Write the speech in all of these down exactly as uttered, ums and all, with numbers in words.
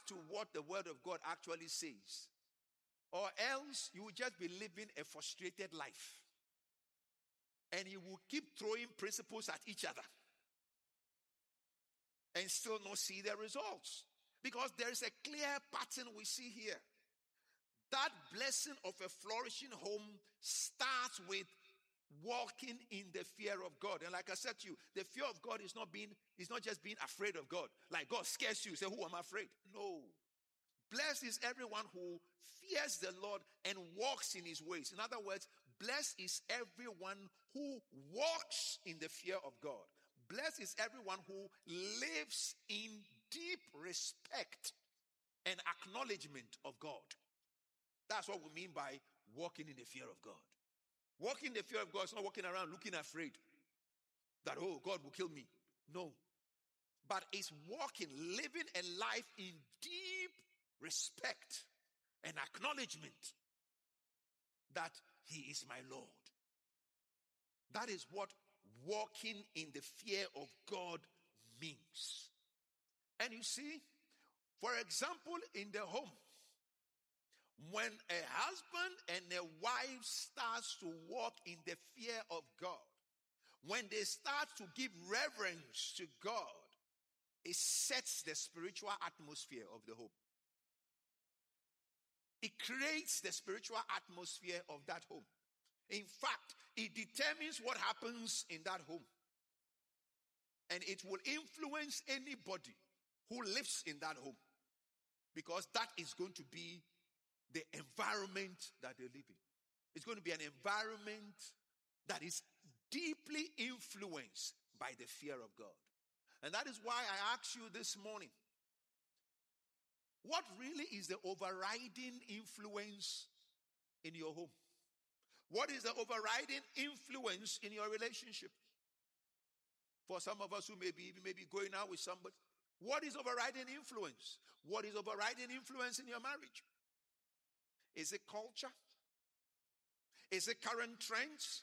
to what the word of God actually says. Or else you will just be living a frustrated life. And you will keep throwing principles at each other. And still not see the results. Because there is a clear pattern we see here. That blessing of a flourishing home starts with walking in the fear of God. And like I said to you, the fear of God is not being, is not just being afraid of God. Like God scares you, say, who am I afraid? No. Blessed is everyone who fears the Lord and walks in his ways. In other words, blessed is everyone who walks in the fear of God. Blessed is everyone who lives in deep respect and acknowledgement of God. That's what we mean by walking in the fear of God. Walking in the fear of God is not walking around looking afraid that, oh, God will kill me. No. But it's walking, living a life in deep respect and acknowledgement that he is my Lord. That is what walking in the fear of God means. And you see, for example, in the home, when a husband and a wife starts to walk in the fear of God, when they start to give reverence to God, it sets the spiritual atmosphere of the home. It creates the spiritual atmosphere of that home. In fact, it determines what happens in that home. And it will influence anybody who lives in that home. Because that is going to be the environment that they live in. It's going to be an environment that is deeply influenced by the fear of God. And that is why I ask you this morning, what really is the overriding influence in your home? What is the overriding influence in your relationship? For some of us who may be maybe going out with somebody, what is overriding influence? What is overriding influence in your marriage? Is it culture? Is it current trends?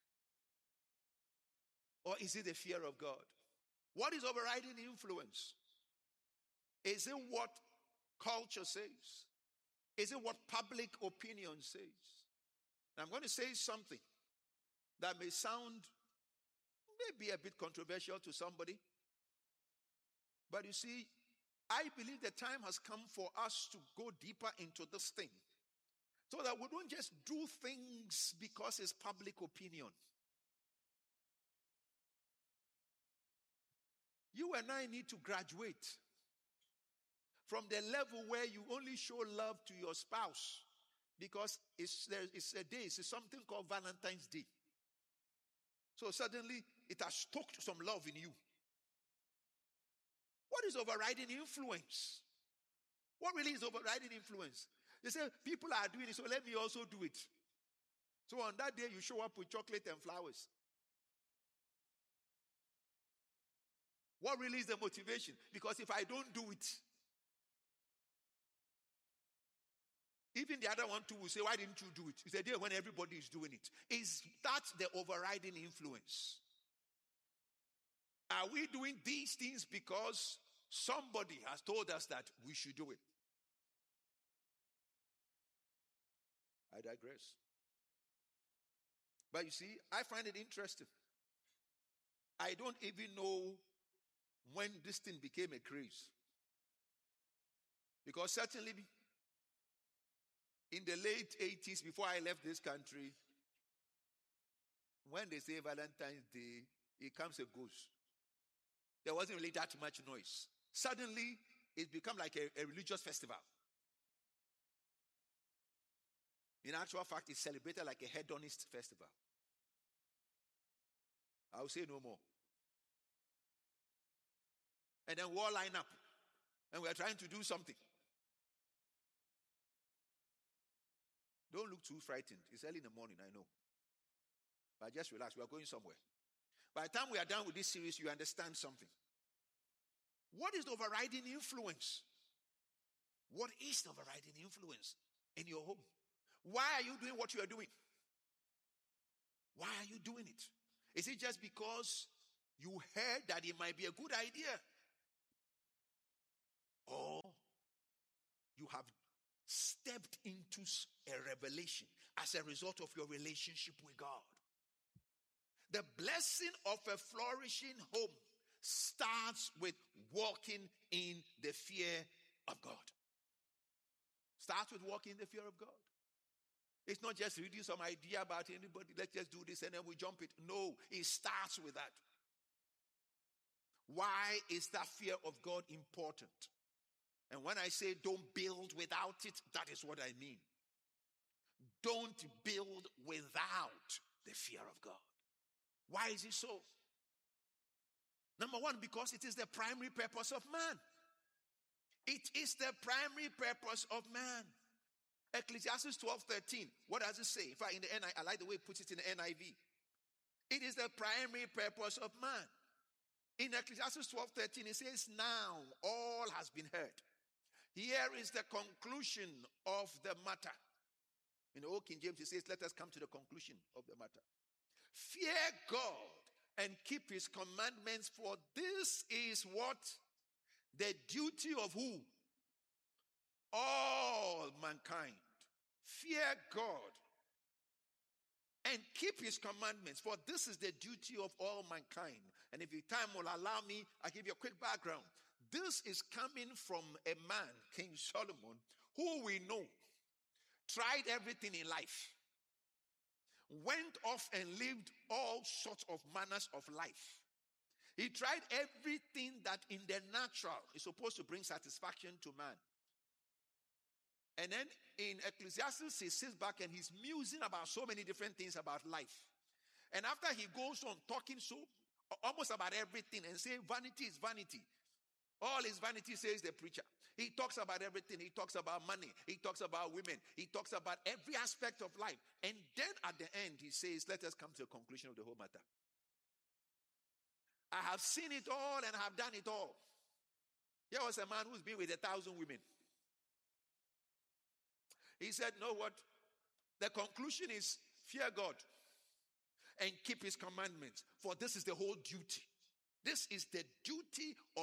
Or is it the fear of God? What is overriding influence? Is it what culture says? Is it what public opinion says? Now I'm going to say something that may sound maybe a bit controversial to somebody. But you see, I believe the time has come for us to go deeper into this thing. So that we don't just do things because it's public opinion. You and I need to graduate from the level where you only show love to your spouse because it's, there, it's a day, it's something called Valentine's Day. So suddenly it has stoked some love in you. What is overriding influence? What really is overriding influence? They say people are doing it, so let me also do it. So on that day you show up with chocolate and flowers. What really is the motivation? Because if I don't do it, even the other one too will say, why didn't you do it? It's a day when everybody is doing it. Is that the overriding influence? Are we doing these things because somebody has told us that we should do it? I digress. But you see, I find it interesting. I don't even know when this thing became a craze. Because certainly in the late eighties, before I left this country, when they say Valentine's Day, it comes and goes. There wasn't really that much noise. Suddenly, it became like a, a religious festival. In actual fact, it's celebrated like a hedonist festival. I'll say no more. And then we all line up. And we're trying to do something. Don't look too frightened. It's early in the morning, I know. But just relax. We are going somewhere. By the time we are done with this series, you understand something. What is the overriding influence? What is the overriding influence in your home? Why are you doing what you are doing? Why are you doing it? Is it just because you heard that it might be a good idea? Or stepped into a revelation as a result of your relationship with God. The blessing of a flourishing home starts with walking in the fear of God. Starts with walking in the fear of God. It's not just reading some idea about anybody, let's just do this and then we jump it. No, it starts with that. Why is that fear of God important? And when I say don't build without it, that is what I mean. Don't build without the fear of God. Why is it so? Number one, because it is the primary purpose of man. It is the primary purpose of man. Ecclesiastes twelve thirteen. What does it say? In fact, in the N I V, I like the way it puts it in the N I V. It is the primary purpose of man. In Ecclesiastes twelve thirteen, it says, now all has been heard. Here is the conclusion of the matter. In the Old King James, it says, let us come to the conclusion of the matter. Fear God and keep his commandments, for this is what? The duty of who? All mankind. Fear God and keep his commandments, for this is the duty of all mankind. And if your time will allow me, I'll give you a quick background. This is coming from a man, King Solomon, who we know tried everything in life, went off and lived all sorts of manners of life. He tried everything that in the natural is supposed to bring satisfaction to man. And then in Ecclesiastes, he sits back and he's musing about so many different things about life. And after he goes on talking so almost about everything and say vanity is vanity. All is vanity, says the preacher. He talks about everything. He talks about money. He talks about women. He talks about every aspect of life. And then at the end, he says, let us come to a conclusion of the whole matter. I have seen it all and have done it all. Here was a man who's been with a thousand women. He said, know what? The conclusion is fear God and keep his commandments, for this is the whole duty. This is the duty of